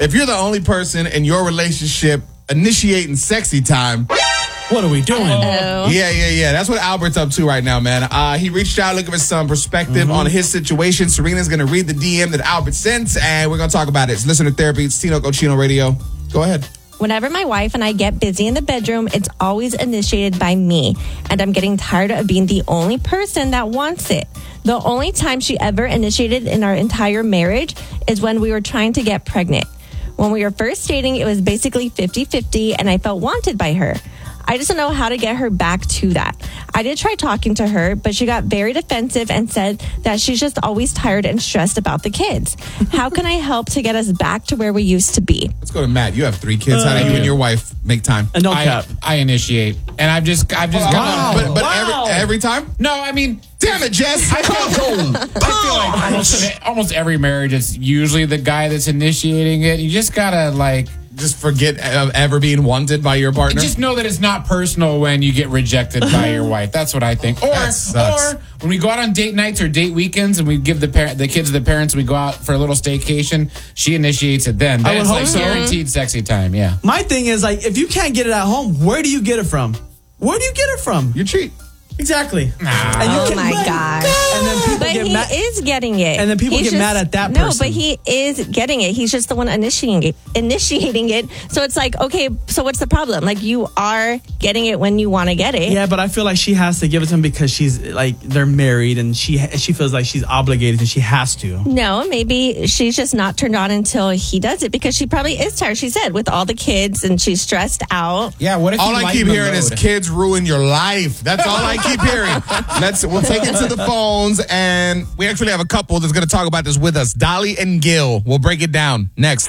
if you're the only person in your relationship initiating sexy time, what are we doing? Yeah. That's what Albert's up to right now, man. He reached out looking for some perspective on his situation. Serena's going to read the DM that Albert sent, and we're going to talk about it. It's Listener Therapy. It's Tino Cochino Radio. Go ahead. Whenever my wife and I get busy in the bedroom, it's always initiated by me. And I'm getting tired of being the only person that wants it. The only time she ever initiated in our entire marriage is when we were trying to get pregnant. When we were first dating, it was basically 50-50, and I felt wanted by her. I just don't know how to get her back to that. I did try talking to her, but she got very defensive and said that she's just always tired and stressed about the kids. How can I help to get us back to where we used to be? Let's go to Matt. You have 3 kids. How do you and your wife make time? No cap. I initiate, and I've just got. But every time? No, I mean, damn it, Jess. I feel like almost every marriage, it's usually the guy that's initiating it. You just gotta just forget ever being wanted by your partner. Just know that it's not personal when you get rejected by your wife. That's what I think. Or when we go out on date nights or date weekends and we give the kids to the parents and we go out for a little staycation, she initiates it then. Then it's guaranteed sexy time, yeah. My thing is, if you can't get it at home, where do you get it from? Where do you get it from? You cheat. Exactly. Oh my God. And then people get mad. He is getting it. And then people get mad at that person. No, but he is getting it. He's just the one initiating it. So it's like, okay, so what's the problem? You are getting it when you want to get it. Yeah, but I feel like she has to give it to him because she's they're married and she feels like she's obligated and she has to. No, maybe she's just not turned on until he does it because she probably is tired. She said with all the kids and she's stressed out. Yeah, what if all I keep hearing is kids ruin your life. That's all I keep hearing. We'll take it to the phones, and we actually have a couple that's going to talk about this with us. Dolly and Gil. We'll break it down next.